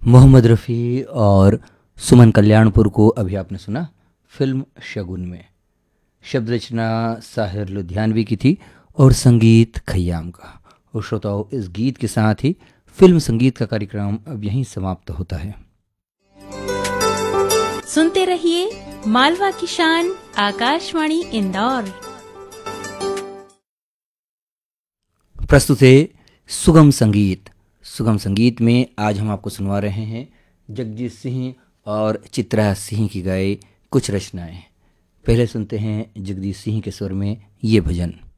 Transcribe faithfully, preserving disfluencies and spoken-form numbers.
मोहम्मद रफ़ी और सुमन कल्याणपुर को अभी आपने सुना फिल्म शगुन में। शब्द रचना साहिर लुधियानवी की थी और संगीत खय्याम का। और श्रोताओं, इस गीत के साथ ही फिल्म संगीत का कार्यक्रम अब यहीं समाप्त होता है। सुनते रहिए मालवा की शान आकाशवाणी इंदौर। प्रस्तुत है सुगम संगीत। सुगम संगीत में आज हम आपको सुनवा रहे हैं जगजीत सिंह और चित्रा सिंह की गाए कुछ रचनाएं। पहले सुनते हैं जगजीत सिंह के स्वर में ये भजन।